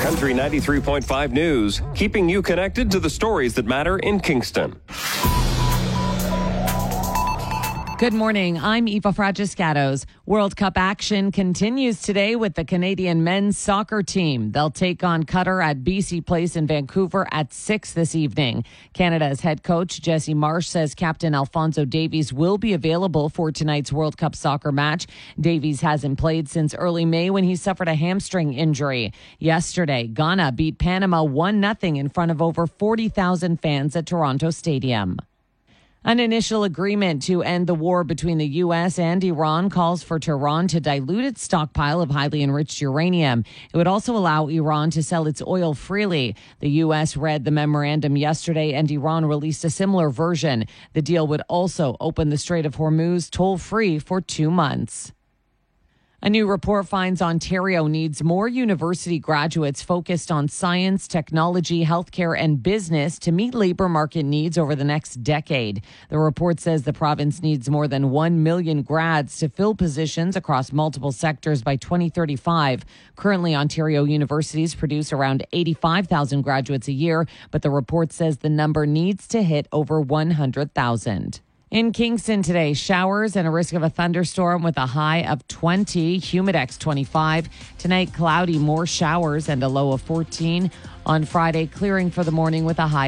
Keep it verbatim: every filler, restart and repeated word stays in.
Country ninety-three point five News, keeping you connected to the stories that matter in Kingston. Good morning. I'm Eva Fragiscatos. World Cup action continues today with the Canadian men's soccer team. They'll take on Qatar at B C Place in Vancouver at six this evening. Canada's head coach Jesse Marsh says Captain Alphonso Davies will be available for tonight's World Cup soccer match. Davies hasn't played since early May when he suffered a hamstring injury. Yesterday, Ghana beat Panama one nothing in front of over forty thousand fans at Toronto Stadium. An initial agreement to end the war between the U S and Iran calls for Tehran to dilute its stockpile of highly enriched uranium. It would also allow Iran to sell its oil freely. The U S read the memorandum yesterday, and Iran released a similar version. The deal would also open the Strait of Hormuz toll-free for two months. A new report finds Ontario needs more university graduates focused on science, technology, healthcare, and business to meet labor market needs over the next decade. The report says the province needs more than one million grads to fill positions across multiple sectors by twenty thirty-five. Currently, Ontario universities produce around eighty-five thousand graduates a year, but the report says the number needs to hit over one hundred thousand. In Kingston today, showers and a risk of a thunderstorm with a high of twenty, Humidex twenty-five. Tonight, cloudy, more showers and a low of fourteen. On Friday, clearing for the morning with a high